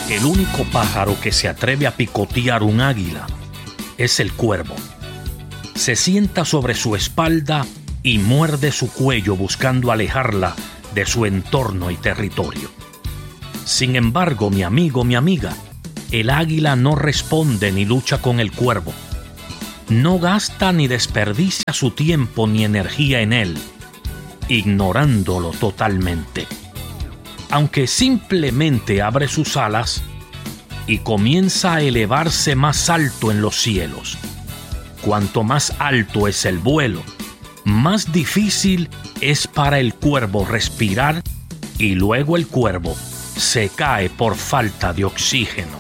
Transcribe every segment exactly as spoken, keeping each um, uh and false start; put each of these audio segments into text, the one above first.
El único pájaro que se atreve a picotear un águila es el cuervo. Se sienta sobre su espalda y muerde su cuello buscando alejarla de su entorno y territorio. Sin embargo, mi amigo, mi amiga, el águila no responde ni lucha con el cuervo. No gasta ni desperdicia su tiempo ni energía en él, ignorándolo totalmente. Aunque simplemente abre sus alas y comienza a elevarse más alto en los cielos. Cuanto más alto es el vuelo, más difícil es para el cuervo respirar y luego el cuervo se cae por falta de oxígeno.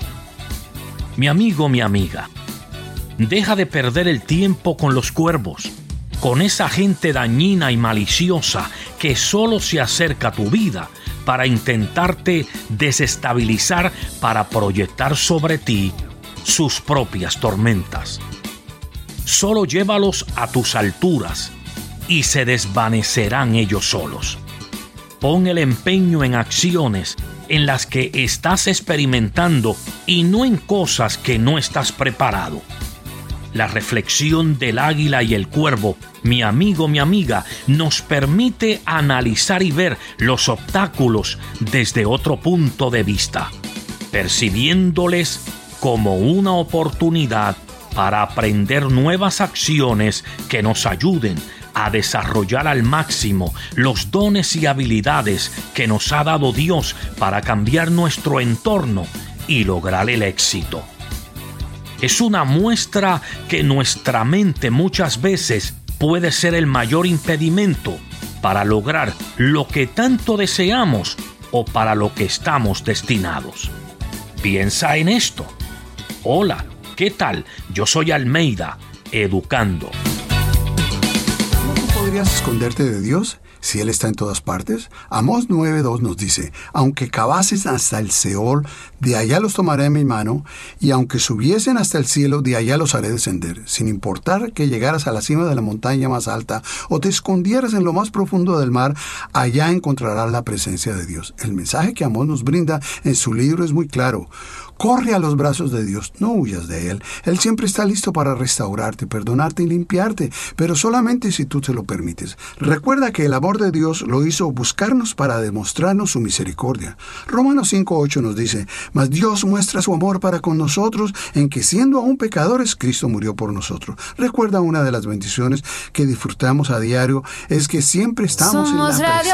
Mi amigo, mi amiga, deja de perder el tiempo con los cuervos, con esa gente dañina y maliciosa que solo se acerca a tu vida para intentarte desestabilizar, para proyectar sobre ti sus propias tormentas. Solo llévalos a tus alturas y se desvanecerán ellos solos. Pon el empeño en acciones en las que estás experimentando y no en cosas que no estás preparado. La reflexión del águila y el cuervo, mi amigo, mi amiga, nos permite analizar y ver los obstáculos desde otro punto de vista, percibiéndoles como una oportunidad para aprender nuevas acciones que nos ayuden a desarrollar al máximo los dones y habilidades que nos ha dado Dios para cambiar nuestro entorno y lograr el éxito. Es una muestra que nuestra mente muchas veces puede ser el mayor impedimento para lograr lo que tanto deseamos o para lo que estamos destinados. Piensa en esto. Hola, ¿qué tal? Yo soy Almeida, educando. ¿Cómo podrías esconderte de Dios si Él está en todas partes? Amós nueve dos nos dice: aunque cavasen hasta el Seol, de allá los tomaré en mi mano, y aunque subiesen hasta el cielo, de allá los haré descender. Sin importar que llegaras a la cima de la montaña más alta o te escondieras en lo más profundo del mar, allá encontrarás la presencia de Dios. El mensaje que Amós nos brinda en su libro es muy claro. Corre a los brazos de Dios, no huyas de Él. Él siempre está listo para restaurarte, perdonarte y limpiarte, pero solamente si tú te lo permites. Recuerda que el amor de Dios lo hizo buscarnos para demostrarnos su misericordia. Romanos cinco ocho nos dice: mas Dios muestra su amor para con nosotros en que, siendo aún pecadores, Cristo murió por nosotros. Recuerda, una de las bendiciones que disfrutamos a diario es que siempre estamos Somos en la presencia